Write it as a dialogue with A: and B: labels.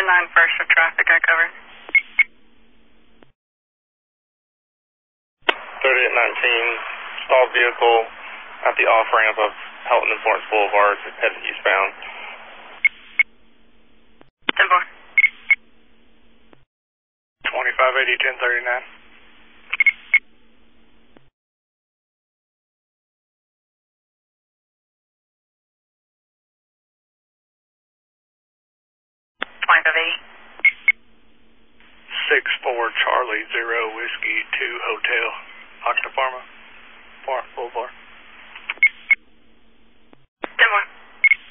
A: 10-9 first of traffic, I covered.
B: 3819, stalled vehicle at the off-ramp of Helton and Florence Boulevard, heading eastbound.
A: 10-4.
B: 2580, 1039. Six four Charlie 0 Whiskey 2 Hotel, Octa Pharma, Boulevard.